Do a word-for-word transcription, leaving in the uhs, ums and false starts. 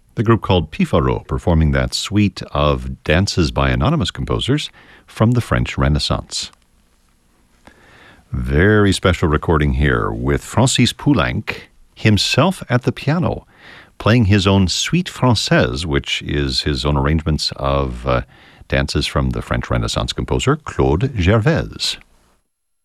The group called Pifaro, performing that suite of dances by anonymous composers from the French Renaissance. Very special recording here with Francis Poulenc, himself at the piano, playing his own Suite Française, which is his own arrangements of uh, dances from the French Renaissance composer Claude Gervaise.